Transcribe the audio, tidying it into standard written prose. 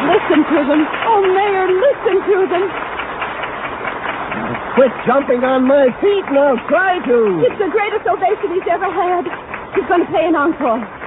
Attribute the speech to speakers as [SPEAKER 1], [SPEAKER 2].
[SPEAKER 1] Listen to them. Oh, Mayor, listen to them.
[SPEAKER 2] Quit jumping on my feet and I'll try to.
[SPEAKER 1] It's the greatest ovation he's ever had. He's going to play an encore.